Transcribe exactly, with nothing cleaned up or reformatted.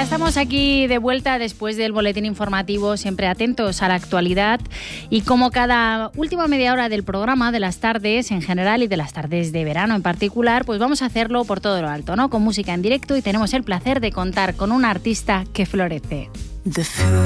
Ya estamos aquí de vuelta después del boletín informativo, siempre atentos a la actualidad y como cada última media hora del programa, de las tardes en general y de las tardes de verano en particular, pues vamos a hacerlo por todo lo alto, ¿no? Con música en directo y tenemos el placer de contar con un artista que florece.